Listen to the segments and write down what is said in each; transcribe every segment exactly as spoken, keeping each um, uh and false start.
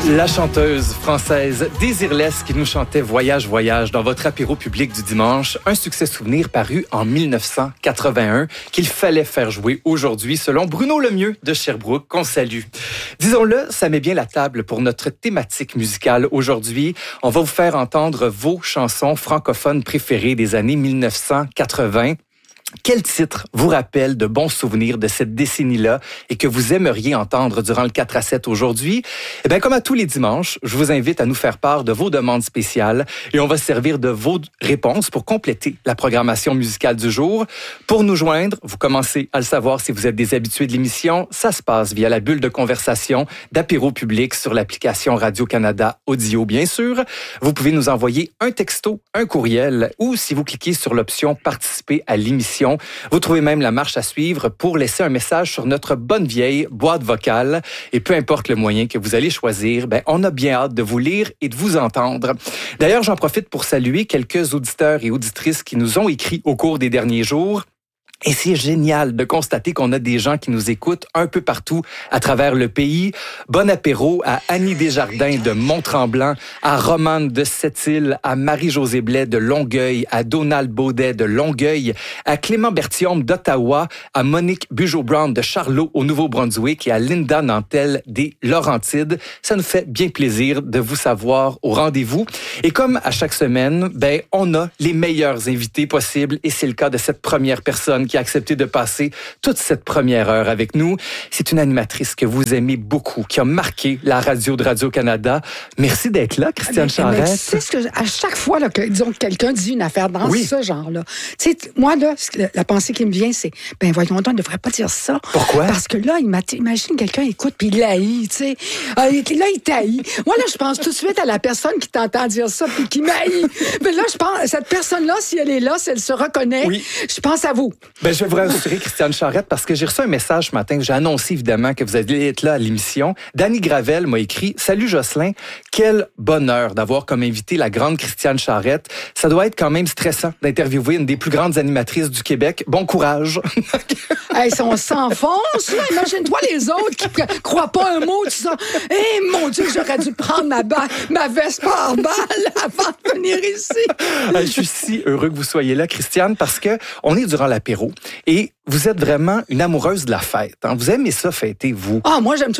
La chanteuse française Désirless qui nous chantait Voyage, Voyage dans votre apéro public du dimanche. Un succès souvenir paru en dix-neuf cent quatre-vingt-un qu'il fallait faire jouer aujourd'hui selon Bruno Lemieux de Sherbrooke, qu'on salue. Disons-le, ça met bien la table pour notre thématique musicale aujourd'hui. On va vous faire entendre vos chansons francophones préférées des années dix-neuf cent quatre-vingt. Quel titre vous rappelle de bons souvenirs de cette décennie-là et que vous aimeriez entendre durant le quatre à sept aujourd'hui? Eh bien, comme à tous les dimanches, je vous invite à nous faire part de vos demandes spéciales et on va se servir de vos réponses pour compléter la programmation musicale du jour. Pour nous joindre, vous commencez à le savoir si vous êtes des habitués de l'émission, ça se passe via la bulle de conversation d'apéro public sur l'application Radio-Canada Audio, bien sûr. Vous pouvez nous envoyer un texto, un courriel ou si vous cliquez sur l'option « Participer à l'émission », vous trouvez même la marche à suivre pour laisser un message sur notre bonne vieille boîte vocale. Et peu importe le moyen que vous allez choisir, ben, on a bien hâte de vous lire et de vous entendre. D'ailleurs, j'en profite pour saluer quelques auditeurs et auditrices qui nous ont écrit au cours des derniers jours. Et c'est génial de constater qu'on a des gens qui nous écoutent un peu partout à travers le pays. Bon apéro à Annie Desjardins de Mont-Tremblant, à Romane de Sept-Îles, à Marie-Josée Blais de Longueuil, à Donald Baudet de Longueuil, à Clément Berthiaume d'Ottawa, à Monique Bugeaud-Brown de Charlot au Nouveau-Brunswick et à Linda Nantel des Laurentides. Ça nous fait bien plaisir de vous savoir au rendez-vous. Et comme à chaque semaine, ben, on a les meilleurs invités possibles et c'est le cas de cette première personne qui a accepté de passer toute cette première heure avec nous. C'est une animatrice que vous aimez beaucoup, qui a marqué la radio de Radio-Canada. Merci d'être là, Christiane Charette. Tu sais, ce que, à chaque fois là, que disons, que quelqu'un dit une affaire dans oui. ce genre-là, tu sais, moi, là, la pensée qui me vient, c'est, ben voyons donc, on ne devrait pas dire ça. Pourquoi? Parce que là, imagine quelqu'un écoute puis il l'haït, tu sais. Là, il t'haït. Moi, là, je pense tout de suite à la personne qui t'entend dire ça puis qui m'haït. Mais là, je pense, cette personne-là, si elle est là, si elle se reconnaît, oui. je pense à vous. Ben, je vais vous rassurer, Christiane Charette, parce que j'ai reçu un message ce matin. J'ai annoncé évidemment que vous alliez être là à l'émission. Dany Gravel m'a écrit « Salut Jocelyn, quel bonheur d'avoir comme invité la grande Christiane Charette. Ça doit être quand même stressant d'interviewer une des plus grandes animatrices du Québec. Bon courage. » Hey, on s'enfonce, là. Imagine-toi les autres qui ne croient pas un mot, tu sais. Eh, hey, mon Dieu, j'aurais dû prendre ma, ba- ma veste par balle avant de venir ici. Je suis si heureux que vous soyez là, Christiane, parce que on est durant l'apéro et vous êtes vraiment une amoureuse de la fête. Hein? Vous aimez ça fêter, vous? Ah, moi, j'aime tout.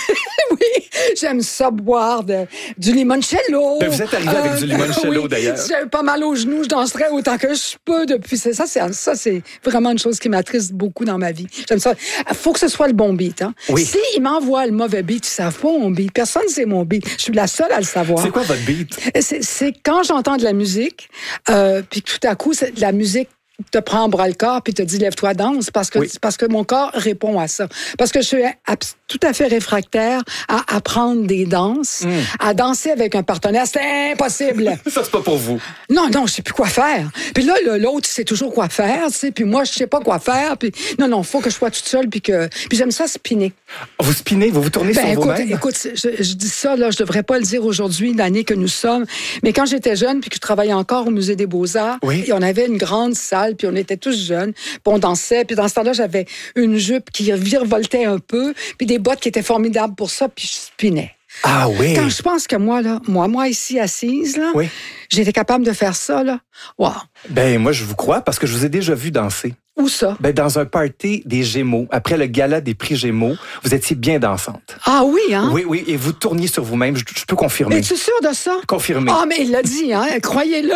Oui, j'aime ça boire de, du limoncello. Ben, vous êtes arrivé euh, avec du limoncello, oui, d'ailleurs. J'ai pas mal aux genoux, je danserais autant que je peux depuis. Ça, c'est, ça, c'est vraiment une chose qui m'attriste beaucoup dans ma vie. J'aime ça. Il faut que ce soit le bon beat. Hein? Oui. Si il m'envoie le mauvais beat, ils savent pas mon beat. Personne ne sait mon beat. Je suis la seule à le savoir. C'est quoi votre beat? C'est, c'est quand j'entends de la musique, euh, puis tout à coup, c'est de la musique te prend en bras le corps puis te dit lève-toi danse parce que oui. parce que mon corps répond à ça parce que je suis abs- tout à fait réfractaire à apprendre des danses mm. à danser avec un partenaire c'est impossible. Ça c'est pas pour vous. Non non je sais plus quoi faire puis là l'autre sait toujours quoi faire tu sais puis moi je sais pas quoi faire puis non non faut que je sois toute seule puis que puis j'aime ça spinner. Vous spinez vous vous tournez ben, sur écoute, vous-même. Écoute je, je dis ça là je devrais pas le dire aujourd'hui l'année que nous sommes mais quand j'étais jeune puis que je travaillais encore au musée des Beaux-Arts oui. et on avait une grande salle puis on était tous jeunes, puis on dansait, puis dans ce temps-là, j'avais une jupe qui virevoltait un peu, puis des bottes qui étaient formidables pour ça, puis je spinais. Ah oui! Quand je pense que moi, là, moi, moi ici, assise, là, oui. j'étais capable de faire ça, là, wow! Ben, moi, je vous crois, parce que je vous ai déjà vu danser. Où ça? Ben, dans un party des Gémeaux, après le gala des prix Gémeaux, vous étiez bien dansante. Ah oui, hein? Oui, oui, et vous tourniez sur vous-même, je, je peux confirmer. Es-tu sûr de ça? Confirmé. Ah, mais il l'a dit, hein? Croyez-le!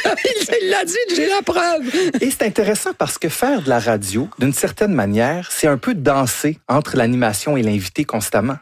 Il l'a dit, j'ai la preuve! Et c'est intéressant parce que faire de la radio, d'une certaine manière, c'est un peu danser entre l'animation et l'invité constamment.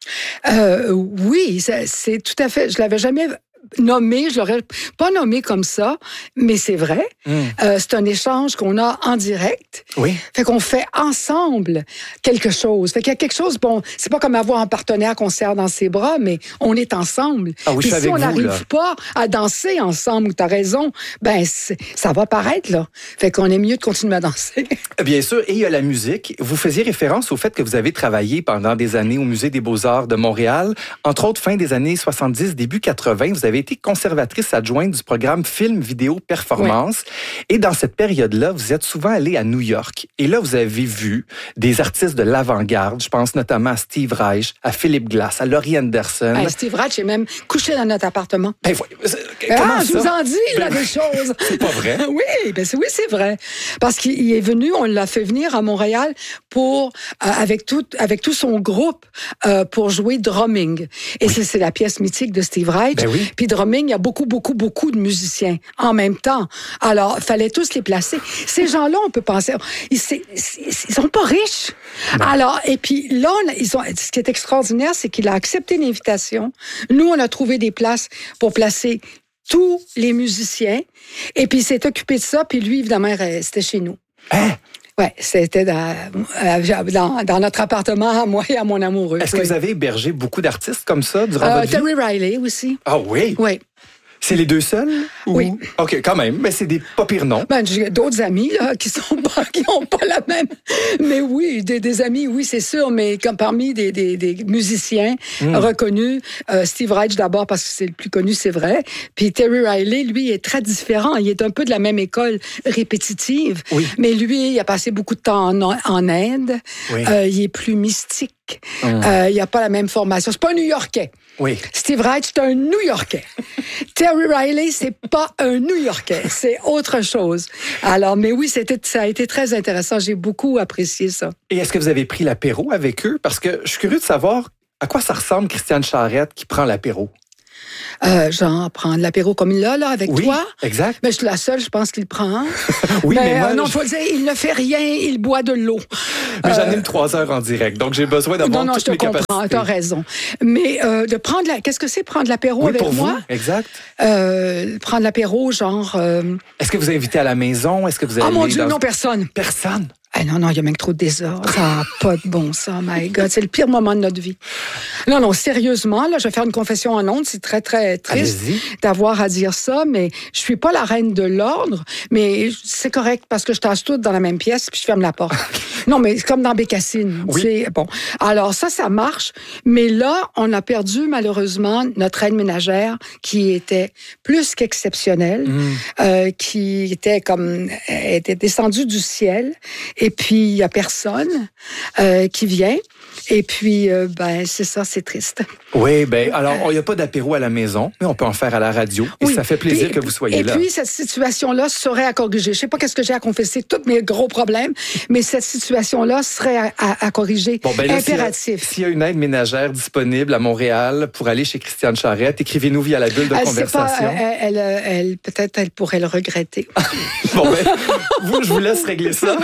Euh, oui, c'est, c'est tout à fait... Je l'avais jamais... nommé, je l'aurais pas nommé comme ça, mais c'est vrai. Mm. Euh, c'est un échange qu'on a en direct. Oui. Fait qu'on fait ensemble quelque chose. Fait qu'il y a quelque chose, bon, c'est pas comme avoir un partenaire qu'on serre dans ses bras, mais on est ensemble. Ah oui, puis je suis si avec on vous, n'arrive pas à danser ensemble, t'as raison, ben c'est, ça va paraître, là. Fait qu'on est mieux de continuer à danser. Bien sûr, et il y a la musique. Vous faisiez référence au fait que vous avez travaillé pendant des années au Musée des Beaux-Arts de Montréal. Entre autres, fin des années soixante-dix, début quatre-vingts, vous avez avez été conservatrice adjointe du programme Film, Vidéo, Performance. Oui. Et dans cette période-là, vous êtes souvent allée à New York. Et là, vous avez vu des artistes de l'avant-garde. Je pense notamment à Steve Reich, à Philip Glass, à Laurie Anderson. Hey, Steve Reich est même couché dans notre appartement. Ben, comment ah, ça? Je vous en dis, là, ben, des choses. C'est pas vrai? Oui, ben c'est, oui, c'est vrai. Parce qu'il est venu, on l'a fait venir à Montréal pour, euh, avec, tout, avec tout son groupe euh, pour jouer drumming. Et oui. c'est, c'est la pièce mythique de Steve Reich. Ben oui. Puis drumming, il y a beaucoup, beaucoup, beaucoup de musiciens en même temps. Alors, il fallait tous les placer. Ces gens-là, on peut penser, ils, c'est, c'est, ils sont pas riches. Non. Alors, et puis là, on a, ils ont, ce qui est extraordinaire, c'est qu'il a accepté l'invitation. Nous, on a trouvé des places pour placer tous les musiciens. Et puis, il s'est occupé de ça. Puis lui, évidemment, il restait chez nous. Hein? Oui, c'était dans, dans, dans notre appartement, à moi et à mon amoureux. Est-ce oui. que vous avez hébergé beaucoup d'artistes comme ça durant euh, votre Terry vie? Riley aussi. Ah oui? Oui. C'est les deux seuls? Ou... Oui. OK, quand même. Mais c'est des pas pires noms. Ben, j'ai d'autres amis là, qui sont pas, qui ont pas la même. Mais oui, des, des amis, oui, c'est sûr. Mais comme parmi des, des, des musiciens mm. reconnus, euh, Steve Reich d'abord parce que c'est le plus connu, c'est vrai. Puis Terry Riley, lui, est très différent. Il est un peu de la même école répétitive. Oui. Mais lui, il a passé beaucoup de temps en, en Inde. Oui. Euh, il est plus mystique. Mm. Euh, il n'a pas la même formation. C'est pas un New-Yorkais. Oui. Steve Reich, c'est un New-Yorkais. Terry Riley, c'est pas un New-Yorkais, c'est autre chose. Alors, mais oui, c'était, ça a été très intéressant. J'ai beaucoup apprécié ça. Et est-ce que vous avez pris l'apéro avec eux? Parce que je suis curieux de savoir à quoi ça ressemble Christiane Charette qui prend l'apéro. Euh, genre, prendre l'apéro comme là, là, avec oui, toi. Exact. Mais je suis la seule, je pense qu'il prend. oui, mais, mais moi, euh, non, il je... faut dire, il ne fait rien, il boit de l'eau. Mais euh... j'anime trois heures en direct, donc j'ai besoin d'avoir non, non, toutes mes capacités. Non, non, je te comprends, t'as raison. Mais euh, de prendre la... Qu'est-ce que c'est, prendre l'apéro oui, avec pour moi? Vous, exact. Euh, prendre l'apéro, genre... Euh... Est-ce que vous invitez à la maison? Est-ce que vous allez... Oh mon Dieu, dans... non, personne. Personne? Ah non, non, il y a même trop de désordre. Ça n'a pas de bon sens, my God. C'est le pire moment de notre vie. Non, non, sérieusement, là, je vais faire une confession en ondes. C'est très, très triste Allez-y. d'avoir à dire ça, mais je suis pas la reine de l'ordre, mais c'est correct parce que je tasse toutes dans la même pièce puis je ferme la porte. Non, mais c'est comme dans Bécassine. Oui. C'est, bon. Alors, ça, ça marche. Mais là, on a perdu, malheureusement, notre aide ménagère qui était plus qu'exceptionnelle, mm. euh, qui était comme, était descendue du ciel. Et puis, il n'y a personne euh, qui vient. Et puis, euh, ben, c'est ça, c'est triste. Oui, ben, alors, il n'y a pas d'apéro à la maison, mais on peut en faire à la radio. Et oui. ça fait plaisir puis, que vous soyez et là. Et puis, cette situation-là serait à corriger. Je ne sais pas qu'est-ce que j'ai à confesser, tous mes gros problèmes, mais cette situation-là serait à, à, à corriger. Bon, ben là, impératif. S'il y, a, s'il y a une aide ménagère disponible à Montréal pour aller chez Christiane Charette, écrivez-nous via la bulle de elle conversation. Pas, elle, elle, elle, peut-être elle pourrait le regretter. Bon, ben, vous, je vous laisse régler ça.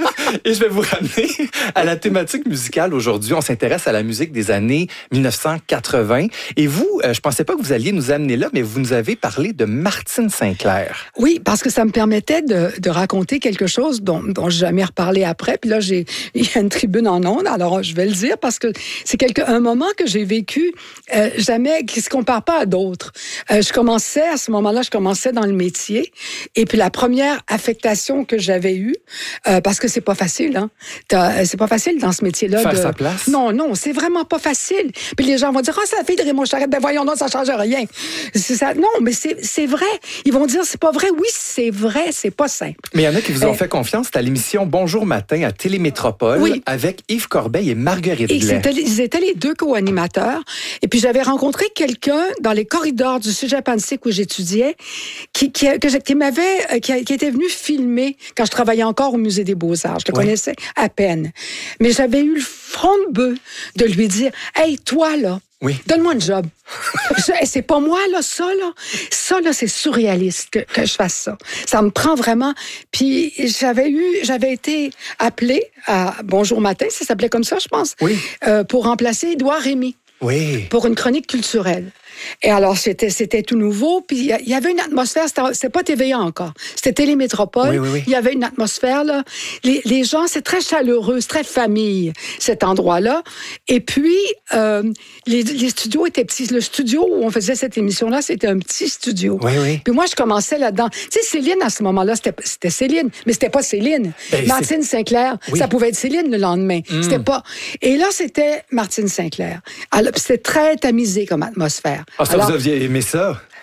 Et je vais vous ramener à la thématique musicale aujourd'hui. On s'intéresse à la musique des années dix-neuf cent quatre-vingts. Et vous, euh, je pensais pas que vous alliez nous amener là, mais vous nous avez parlé de Martine St-Clair. Oui, parce que ça me permettait de, de raconter quelque chose dont, dont j'ai jamais reparlé après. Puis là, j'ai, il y a une tribune en ondes, alors je vais le dire parce que c'est quelque, un moment que j'ai vécu euh, jamais, qui se compare pas à d'autres. Euh, je commençais, à ce moment-là, je commençais dans le métier. Et puis la première affectation que j'avais eue, euh, parce que c'est pas facile, hein. T'as, c'est pas facile dans ce métier-là. Faire de... sa place? Non, non, c'est vraiment pas facile. Puis les gens vont dire, ah, oh, c'est la fille de Raymond Charette. Ben voyons, non, ça change rien. C'est ça. Non, mais c'est, c'est vrai. Ils vont dire, c'est pas vrai. Oui, c'est vrai, c'est pas simple. Mais il y en a qui vous ont euh... fait confiance. C'était à l'émission Bonjour Matin à Télémétropole oui. avec Yves Corbeil et Marguerite et Blais. C'était, ils étaient les deux co-animateurs. Et puis j'avais rencontré quelqu'un dans les corridors du Cégep Annecy où j'étudiais qui, qui, que, qui m'avait, qui, qui était venu filmer quand je travaillais encore au Musée des Beaux-Arts. Je le oui. connaissais à peine. Mais j'avais eu le front de bœuf de lui dire, hey, toi, là, oui. donne-moi un job. je, c'est pas moi, là, ça, là. Ça, là, c'est surréaliste que, que je fasse ça. Ça me prend vraiment. Puis j'avais eu, j'avais été appelée à Bonjour Matin, ça s'appelait comme ça, je pense, oui. euh, pour remplacer Édouard Rémy. Oui. Pour une chronique culturelle. Et alors, c'était, c'était tout nouveau. Puis, il y avait une atmosphère. C'était, c'était pas T V A encore. C'était Télémétropole. Oui, oui, oui. Il y avait une atmosphère, là. Les, les gens, c'est très chaleureux, c'est très famille, cet endroit-là. Et puis, euh, les, les studios étaient petits. Le studio où on faisait cette émission-là, c'était un petit studio. Oui, oui. Puis moi, je commençais là-dedans. Tu sais, Céline, à ce moment-là, c'était, c'était Céline. Mais c'était pas Céline. Ben, Martine c'est... St-Clair, oui. ça pouvait être Céline le lendemain. Mm. C'était pas... Et là, c'était Martine St-Clair. Alors, c'était très tamisé comme atmosphère. Ah, ça, alors, vous aviez aimé ça?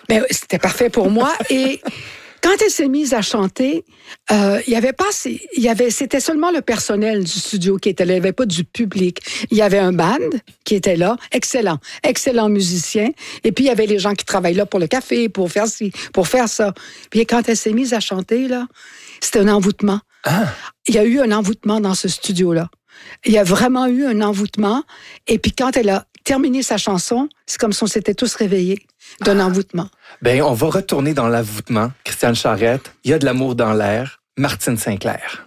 Ben, c'était parfait pour moi. Et quand elle s'est mise à chanter, euh, il y avait pas, il y avait, c'était seulement le personnel du studio qui était là. Il n'y avait pas du public. Il y avait un band qui était là, excellent, excellent musicien. Et puis il y avait les gens qui travaillent là pour le café, pour faire ci, pour faire ça. Puis quand elle s'est mise à chanter là, c'était un envoûtement. Ah. Il y a eu un envoûtement dans ce studio-là. Il y a vraiment eu un envoûtement. Et puis quand elle a terminé sa chanson, c'est comme si on s'était tous réveillés d'un ah. envoûtement. Ben, on va retourner dans l'envoûtement. Christiane Charette, il y a de l'amour dans l'air. Martine St-Clair.